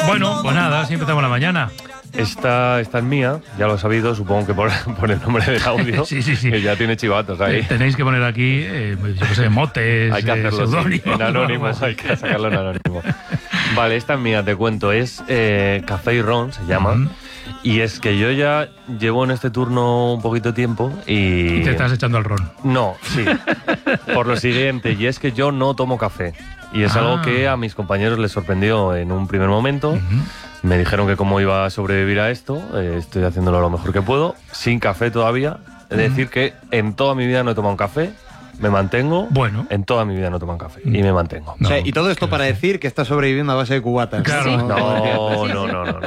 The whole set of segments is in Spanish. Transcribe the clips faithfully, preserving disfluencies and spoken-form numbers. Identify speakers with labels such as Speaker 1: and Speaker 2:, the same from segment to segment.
Speaker 1: Bueno, pues nada, así empezamos la mañana.
Speaker 2: Esta, esta es mía, ya lo he sabido, supongo que por, por el nombre del audio.
Speaker 1: Sí, sí, sí.
Speaker 2: Que ya tiene chivatos ahí.
Speaker 1: Tenéis que poner aquí, eh, yo qué sé, motes,
Speaker 2: hay que hacerlo
Speaker 1: eh,
Speaker 2: sí, en anónimo, hay que sacarlo en anónimo. Vale, esta es mía, te cuento. Es eh, Café y Ron, se llama. Uh-huh. Y es que yo ya llevo en este turno un poquito de tiempo y...
Speaker 1: Y te estás echando al ron.
Speaker 2: No, sí. Por lo siguiente, y es que yo no tomo café. Y es ah. algo que a mis compañeros les sorprendió en un primer momento. Uh-huh. Me dijeron que cómo iba a sobrevivir a esto. Eh, estoy haciéndolo lo mejor que puedo, sin café todavía. Es uh-huh. decir, que en toda mi vida no he tomado un café. Me mantengo.
Speaker 1: Bueno.
Speaker 2: En toda mi vida no toman café. Y me mantengo.
Speaker 3: No, o sea, y todo esto para decir que estás sobreviviendo a base de cubatas.
Speaker 1: Claro.
Speaker 2: Sí. No, no, no, no, no.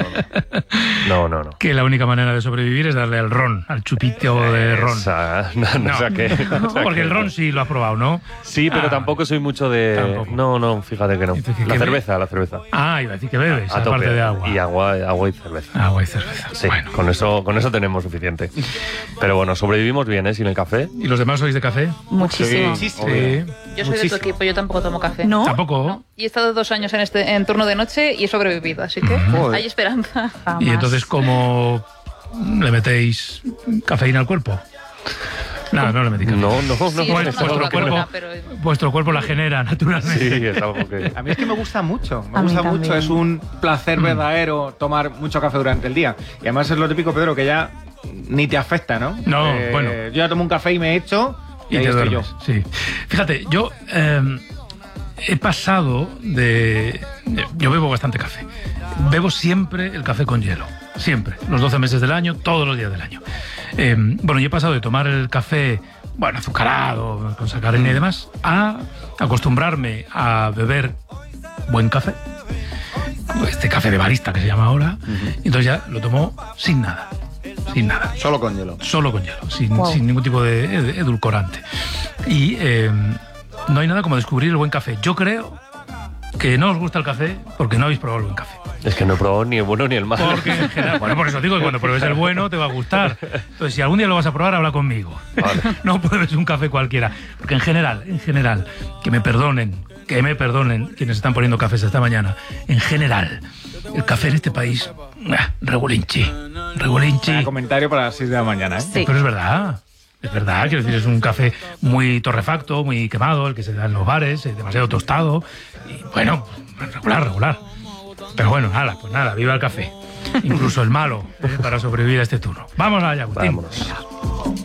Speaker 2: No, no, no.
Speaker 1: Que la única manera de sobrevivir es darle al ron, al chupito de ron.
Speaker 2: Esa, no, no,
Speaker 1: no.
Speaker 2: O sea que,
Speaker 1: no,
Speaker 2: o sea
Speaker 1: porque
Speaker 2: que,
Speaker 1: el ron sí lo has probado, ¿no?
Speaker 2: Sí, pero
Speaker 1: ah,
Speaker 2: tampoco soy mucho de...
Speaker 1: Tampoco.
Speaker 2: No, no, fíjate que no.
Speaker 1: Que
Speaker 2: la
Speaker 1: que
Speaker 2: cerveza,
Speaker 1: be...
Speaker 2: la cerveza.
Speaker 1: Ah, iba a decir que bebes,
Speaker 2: a
Speaker 1: aparte
Speaker 2: tope.
Speaker 1: de agua.
Speaker 2: Y agua, agua y cerveza.
Speaker 1: Agua y cerveza.
Speaker 2: Sí,
Speaker 1: bueno.
Speaker 2: con eso, con eso tenemos suficiente. Pero bueno, sobrevivimos bien, ¿eh? Sin el café.
Speaker 1: ¿Y los demás sois de café?
Speaker 4: Muchísimo.
Speaker 2: Sí,
Speaker 1: sí.
Speaker 4: Yo soy Muchísimo. de tu equipo, yo tampoco tomo café.
Speaker 1: ¿No? ¿Tampoco?
Speaker 4: No. Y he estado dos años en este en turno de noche y he sobrevivido, así que uh-huh. hay esperanza.
Speaker 1: Jamás. ¿Y entonces cómo le metéis cafeína al cuerpo? No, no le metéis cafeína.
Speaker 2: No, no, no.
Speaker 4: Sí,
Speaker 1: pues,
Speaker 4: no
Speaker 1: vuestro, cuerpo,
Speaker 4: no, pero...
Speaker 1: vuestro cuerpo la genera naturalmente.
Speaker 2: Sí, es algo que...
Speaker 3: A mí es que me gusta mucho, me
Speaker 4: A
Speaker 3: gusta
Speaker 4: mí
Speaker 3: mucho.
Speaker 4: también.
Speaker 3: Es un placer verdadero tomar mucho café durante el día. Y además es lo típico, Pedro, que ya ni te afecta, ¿no?
Speaker 1: No,
Speaker 3: eh,
Speaker 1: bueno.
Speaker 3: Yo ya tomo un café y me echo y,
Speaker 1: y
Speaker 3: ahí
Speaker 1: te
Speaker 3: estoy
Speaker 1: duermes,
Speaker 3: yo.
Speaker 1: Sí. Fíjate, yo eh, he pasado de... Yo bebo bastante café. Bebo siempre el café con hielo. Siempre. Los doce meses del año, todos los días del año. Eh, bueno, yo he pasado de tomar el café, bueno, azucarado, con sacarina y demás, a acostumbrarme a beber buen café. Este café de barista que se llama ahora. Uh-huh. Y entonces ya lo tomo sin nada. Sin nada.
Speaker 3: Solo con hielo.
Speaker 1: Solo con hielo, sin,
Speaker 4: wow.
Speaker 1: sin ningún tipo de edulcorante. Y eh, no hay nada como descubrir el buen café. Yo creo que no os gusta el café porque no habéis probado el buen café.
Speaker 2: Es que no he probado ni el bueno ni el malo.
Speaker 1: Porque en general, bueno, por eso digo que cuando pruebes el bueno te va a gustar. Entonces, si algún día lo vas a probar, habla conmigo.
Speaker 2: Vale.
Speaker 1: No pruebes un café cualquiera. Porque en general, en general, que me perdonen, que me perdonen quienes están poniendo cafés esta mañana, en general, el café en este país, ah, regulinchi, regulinchi.
Speaker 3: Un comentario para las seis de la mañana, ¿eh?
Speaker 1: Sí. Pero es verdad. Es verdad, quiero decir, es un café muy torrefacto, muy quemado, el que se da en los bares, demasiado tostado. Y bueno, regular, regular. Pero bueno, nada, pues nada, viva el café. Incluso el malo, ¿eh? Para sobrevivir a este turno. Vamos allá, Agustín.
Speaker 2: Vámonos.